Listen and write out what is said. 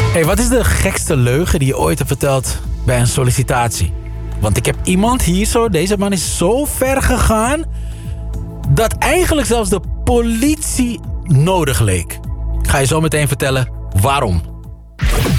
Hey, wat is de gekste leugen die je ooit hebt verteld bij een sollicitatie? Want ik heb iemand hier zo, deze man is zo ver gegaan dat eigenlijk zelfs de politie nodig leek. Ik ga je zo meteen vertellen waarom.